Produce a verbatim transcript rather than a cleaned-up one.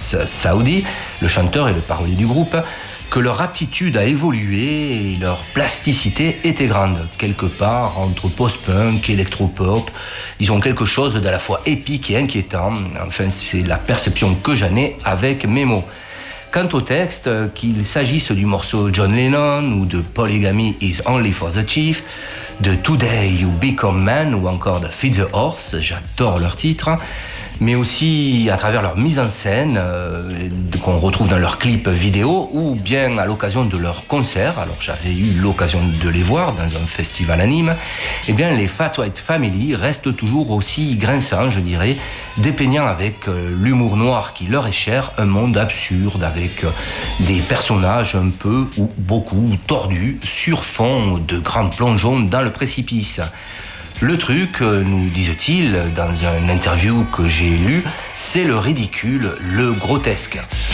Saoudi, le chanteur et le parolier du groupe, que leur aptitude à évoluer et leur plasticité était grande, quelque part entre post-punk et électropop. Ils ont quelque chose d'à la fois épique et inquiétant. Enfin, c'est la perception que j'en ai avec mes mots. Quant au texte, qu'il s'agisse du morceau John Lennon ou de Polygamy is Only for the Chief, de Today You Become Man ou encore de Feed the Horse, j'adore leur titre, mais aussi à travers leur mise en scène euh, qu'on retrouve dans leurs clips vidéo ou bien à l'occasion de leurs concerts. Alors j'avais eu l'occasion de les voir dans un festival à Nîmes. Eh bien les Fat White Family restent toujours aussi grinçants, je dirais, dépeignant avec euh, l'humour noir qui leur est cher, un monde absurde avec euh, des personnages un peu ou beaucoup tordus sur fond de grands plongeons dans le précipice. Le truc, nous disent-ils dans une interview que j'ai lue, c'est le ridicule, le grotesque.